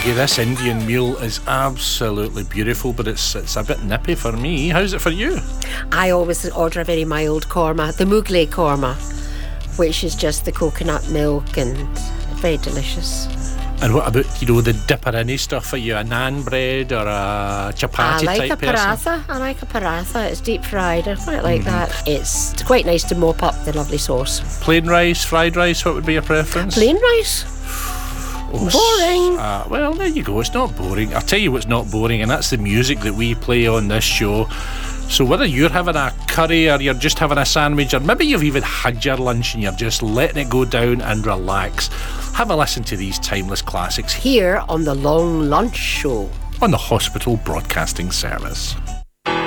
you, this Indian meal is absolutely beautiful, but it's a bit nippy for me. How's it for you? I always order a very mild korma, the Mughlai korma, which is just the coconut milk and very delicious. And what about, the dipper-in stuff? Are you a naan bread or a chapati type person? I like a paratha. It's deep fried. I quite like that. It's quite nice to mop up the lovely sauce. Plain rice, fried rice, what would be your preference? Plain rice. Boring. Well, there you go. It's not boring. I'll tell you what's not boring, and that's the music that we play on this show. So whether you're having a curry or you're just having a sandwich, or maybe you've even had your lunch and you're just letting it go down and relax, have a listen to these timeless classics here on the Long Lunch Show on the Hospital Broadcasting Service.